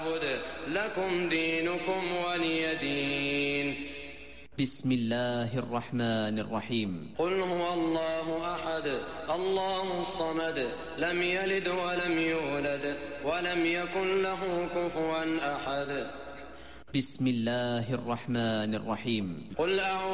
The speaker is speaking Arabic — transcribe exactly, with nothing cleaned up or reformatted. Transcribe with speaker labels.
Speaker 1: فاعبد لكم دينكم ولي دين.
Speaker 2: بسم الله الرحمن الرحيم.
Speaker 1: قل هو الله أحد الله الصمد لم يلد ولم يولد ولم يكن له كفوا أحد.
Speaker 2: بسم الله الرحمن الرحيم.
Speaker 1: قل أعوذ